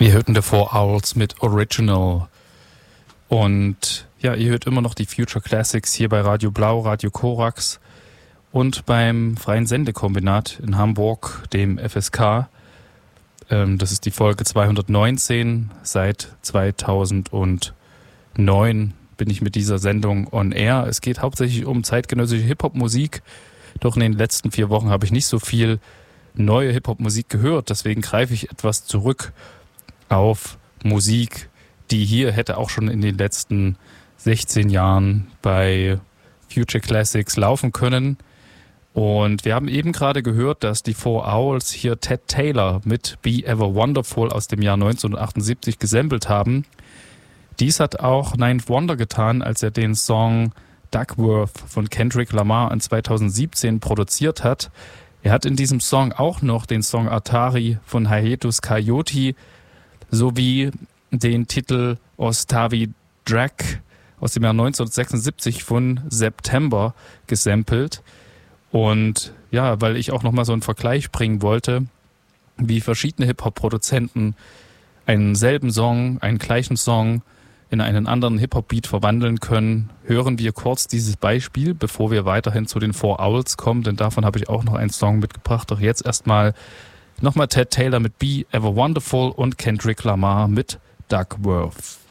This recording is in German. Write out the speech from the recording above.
Wir hörten The Four Owls mit Original. Und ja, ihr hört immer noch die Future Classics hier bei Radio Blau, Radio Korax und beim Freien Sendekombinat in Hamburg, dem FSK. Das ist die Folge 219. Seit 2009 bin ich mit dieser Sendung on air. Es geht hauptsächlich um zeitgenössische Hip-Hop-Musik. Doch in den letzten 4 Wochen habe ich nicht so viel neue Hip-Hop-Musik gehört. Deswegen greife ich etwas zurück auf Musik, die hier hätte auch schon in den letzten 16 Jahren bei Future Classics laufen können. Und wir haben eben gerade gehört, dass die Four Owls hier Ted Taylor mit Be Ever Wonderful aus dem Jahr 1978 gesampelt haben. Dies hat auch Ninth Wonder getan, als er den Song Duckworth von Kendrick Lamar in 2017 produziert hat. Er hat in diesem Song auch noch den Song Atari von Hiatus Kaiyote sowie den Titel Ostavi Drag aus dem Jahr 1976 von September gesampelt. Und ja, weil ich auch nochmal so einen Vergleich bringen wollte, wie verschiedene Hip-Hop-Produzenten einen gleichen Song in einen anderen Hip-Hop-Beat verwandeln können, hören wir kurz dieses Beispiel, bevor wir weiterhin zu den Four Owls kommen, denn davon habe ich auch noch einen Song mitgebracht. Doch jetzt erstmal nochmal Ted Taylor mit Be Ever Wonderful und Kendrick Lamar mit Duckworth.